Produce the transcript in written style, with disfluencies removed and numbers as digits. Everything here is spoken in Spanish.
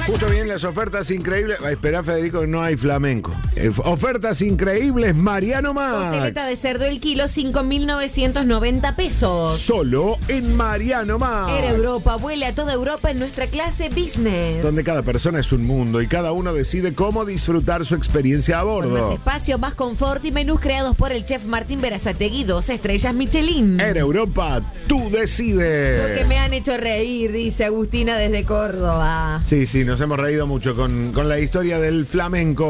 Justo vienen las ofertas increíbles. Espera, Federico, no hay flamenco. Ofertas increíbles, Mariano Max. Costeleta de cerdo el kilo, 5.990 pesos. Solo en Mariano Max. Air Europa, vuela a toda Europa en nuestra clase business. Donde cada persona es un mundo y cada uno decide cómo disfrutar su experiencia a Con más bordo. espacio, más confort y menús creados por el chef Martín Berazategui, 2 estrellas Michelin. Air Europa, tú decides. Porque me han hecho reír, dice Agustina desde Córdoba. Sí, nos hemos reído mucho con la historia del flamenco.